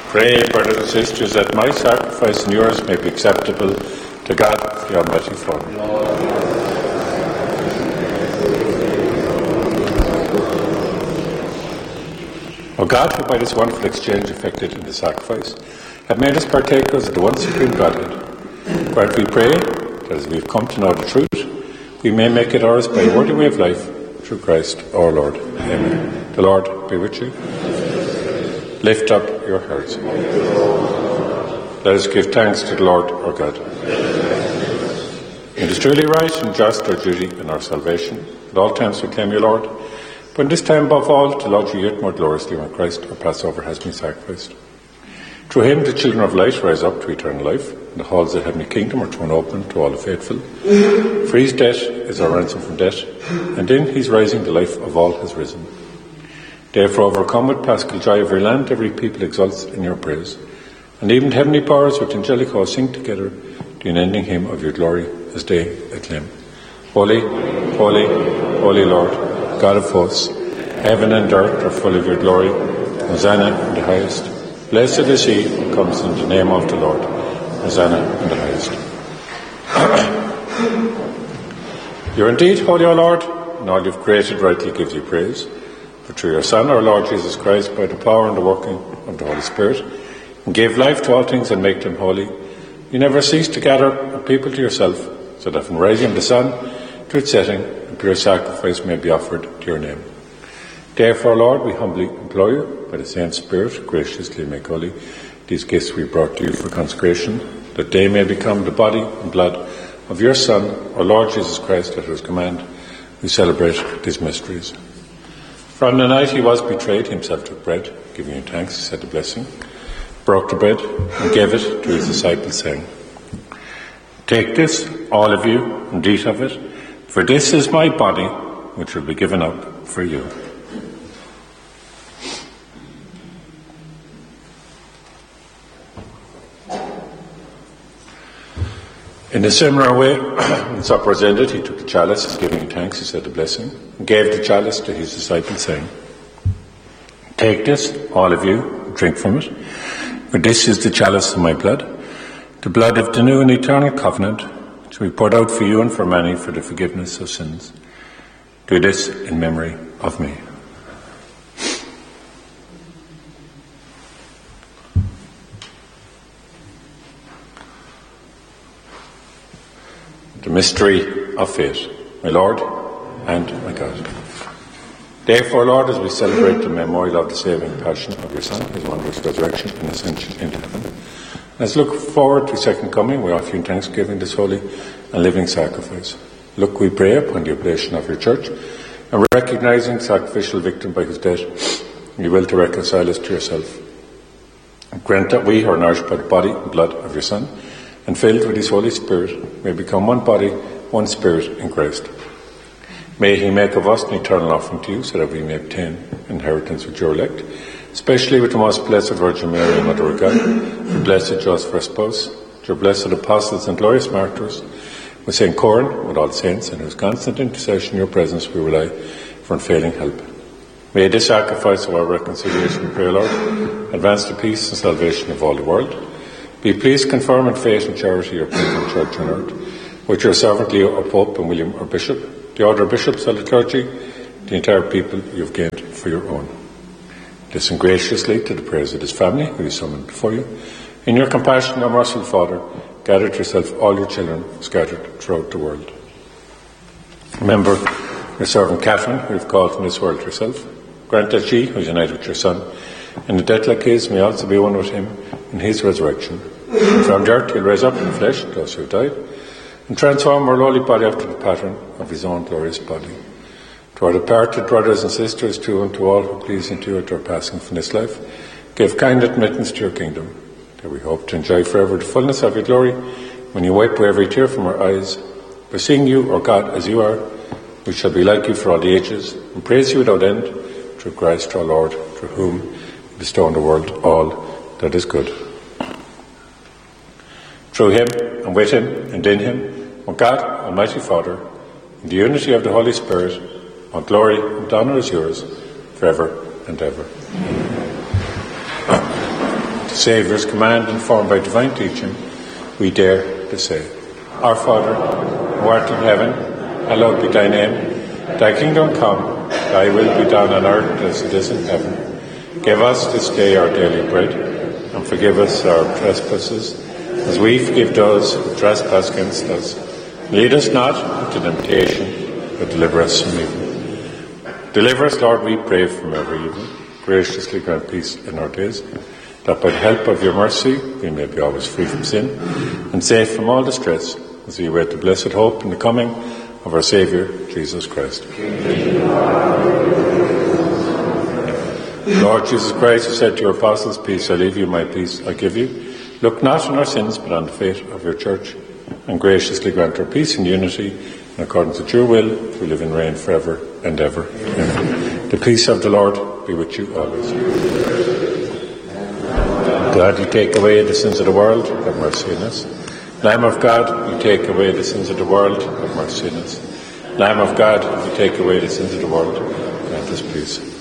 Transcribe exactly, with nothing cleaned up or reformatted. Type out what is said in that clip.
Pray, brothers and sisters, that my sacrifice and yours may be acceptable to God, the Almighty Father. O God, who by this wonderful exchange effected in the sacrifice, have made us partakers of the one supreme Godhead, grant, we pray, that as we have come to know the truth, we may make it ours by a worthy way of life, through Christ our Lord. Amen. The Lord be with you. Lift up your hearts. Let us give thanks to the Lord our God. It is truly right and just our duty and our salvation at all times to claim you, Lord, but in this time above all to laud you yet more gloriously when Christ our Passover has been sacrificed. Through him the children of light rise up to eternal life, and the halls of the heavenly kingdom are thrown open to all the faithful. For his death is our ransom from death, and in his rising the life of all has risen. Therefore, overcome with paschal joy of your land, every people exults in your praise, and even heavenly powers with angelic hosts sing together the unending hymn of your glory as they acclaim. Holy, holy, holy Lord, God of hosts, heaven and earth are full of your glory. Hosanna in the highest. Blessed is he who comes in the name of the Lord. Hosanna in the highest. You are indeed holy, O Lord, and all you've created rightly gives you praise. For through your Son, our Lord Jesus Christ, by the power and the working of the Holy Spirit, and gave life to all things and make them holy, you never cease to gather a people to yourself, so that from rising of the sun to its setting, a pure sacrifice may be offered to your name. Therefore, Lord, we humbly implore you, by the same Spirit, graciously make holy these gifts we brought to you for consecration, that they may become the body and blood of your Son, our Lord Jesus Christ, at whose command we celebrate these mysteries. For on the night he was betrayed, he himself took bread, giving you thanks, he said the blessing, broke the bread, and gave it to his disciples, saying, "Take this, all of you, and eat of it, for this is my body, which will be given up for you." In a similar way, when supper was ended, he took the chalice, giving thanks, he said the blessing, and gave the chalice to his disciples, saying, "Take this, all of you, and drink from it, for this is the chalice of my blood, the blood of the new and eternal covenant, which will be poured out for you and for many for the forgiveness of sins. Do this in memory of me." The mystery of faith, my Lord and my God. Therefore, Lord, as we celebrate the memorial of the saving passion of your Son, his wondrous resurrection and ascension into heaven, as we look forward to his second coming, we offer you in thanksgiving this holy and living sacrifice. Look, we pray, upon the oblation of your church, and recognizing the sacrificial victim by his death, you will to reconcile us to yourself. And grant that we, who are nourished by the body and blood of your Son, and filled with his Holy Spirit, may become one body, one spirit in Christ. May he make of us an eternal offering to you, so that we may obtain inheritance with your elect, especially with the most blessed Virgin Mary, Mother of God, the blessed Joseph, our spouse, your blessed apostles and glorious martyrs, with Saint Coran, with all saints, in whose constant intercession in your presence we rely for unfailing help. May this sacrifice of our reconciliation, we pray, Lord, advance the peace and salvation of all the world. Be pleased confirm in faith and charity your pilgrim church on earth, with your servant Leo, our Pope, and William, our Bishop, the order of bishops of the clergy, the entire people you have gained for your own. Listen graciously to the prayers of this family, who you summoned before you. In your compassion, O merciful Father, gather to yourself all your children scattered throughout the world. Remember your servant Catherine, who you have called from this world yourself. Grant that she, who is united with your Son, in a death like his, may also be one with him in his resurrection. And from the earth he'll raise up in the flesh those who have died, and transform our lowly body after the pattern of his own glorious body. To our departed brothers and sisters, too, and to all who please into you at our passing from this life, give kind admittance to your kingdom, that we hope to enjoy forever the fullness of your glory, when you wipe away every tear from our eyes. By seeing you, O God, as you are, we shall be like you for all the ages, and praise you without end, through Christ our Lord, through whom you bestow on the world all that is good. Through him, and with him, and in him, O God, Almighty Father, in the unity of the Holy Spirit, all glory and honour is yours, forever and ever. Saviour's command, informed by divine teaching, we dare to say, Our Father, who art in heaven, hallowed be thy name. Thy kingdom come, thy will be done on earth as it is in heaven. Give us this day our daily bread, and forgive us our trespasses, as we forgive those who trespass against us. Lead us not into temptation, but deliver us from evil. Deliver us, Lord, we pray, from every evil. Graciously grant peace in our days, that by the help of your mercy we may be always free from sin, and safe from all distress, as we await the blessed hope and the coming of our Saviour, Jesus Christ. Lord Jesus Christ, who said to your apostles, Peace I leave you, my peace I give you, look not on our sins, but on the faith of your church, and graciously grant our peace and unity, in accordance with your will, who live and reign forever and ever. Amen. The peace of the Lord be with you always. God, you take away the sins of the world, have mercy on us. Lamb of God, you take away the sins of the world, have mercy on us. Lamb of God, you take away the sins of the world, grant us peace.